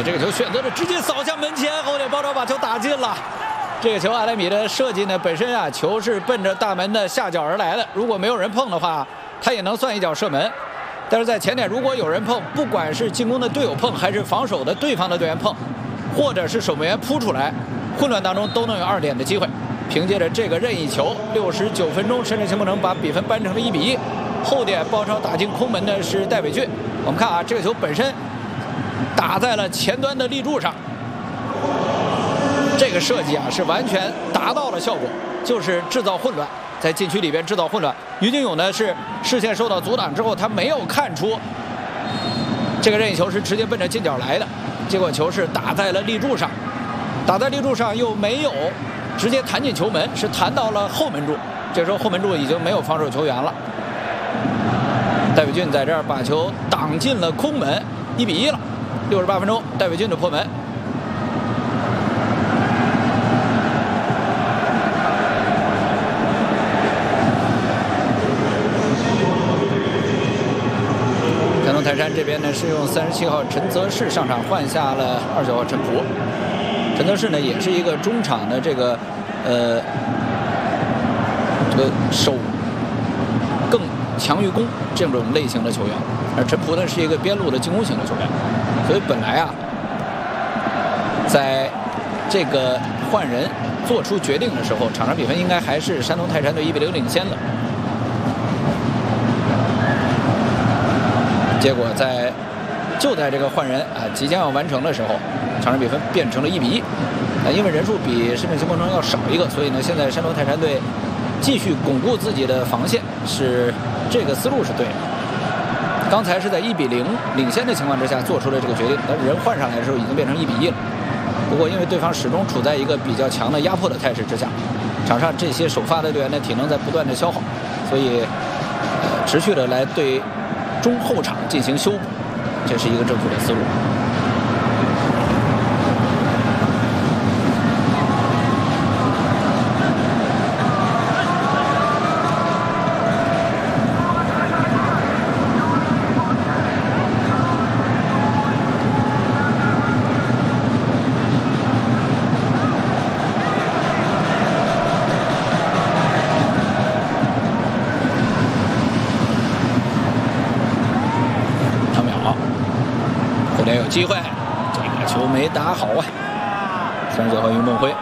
这个球选择了直接扫向门前，后点包抄把球打进了。这个球阿莱米的设计呢，本身啊球是奔着大门的下角而来的，如果没有人碰的话，他也能算一脚射门。但是在前点如果有人碰，不管是进攻的队友碰，还是防守的对方的队员碰，或者是守门员扑出来，混乱当中都能有2点的机会。凭借着这个任意球，69分钟，深圳新梦能把比分扳成了1比1。后点包抄打进空门的是戴伟俊。我们看啊，这个球本身打在了前端的立柱上，这个设计啊是完全达到了效果，就是制造混乱，在禁区里边制造混乱。于金勇呢是视线受到阻挡之后，他没有看出这个任意球是直接奔着近角来的，结果球是打在了立柱上，打在立柱上又没有直接弹进球门，是弹到了后门柱。这时候后门柱已经没有防守球员了。戴伟俊在这儿把球挡进了空门，1比1了。68分钟，戴伟俊的破门。山东泰山这边呢是用37号陈泽世上场换下了29号陈普。陈泽世呢也是一个中场的这个手更强于攻这种类型的球员，而陈普呢是一个边路的进攻型的球员，所以本来啊，在这个换人做出决定的时候，场上比分应该还是山东泰山队1比0领先的。结果就在这个换人啊即将要完成的时候，场上比分变成了1比1。因为人数比深圳新梦城要少一个，所以呢，现在山东泰山队继续巩固自己的防线，是这个思路是对的。刚才是在1比0领先的情况之下做出了这个决定，但是人换上来的时候已经变成1比1了。不过因为对方始终处在一个比较强的压迫的态势之下，场上这些首发的队员的体能在不断的消耗，所以持续的来对中后场进行修补，这是一个正确的思路。有机会，这个球没打好啊！33号于梦辉。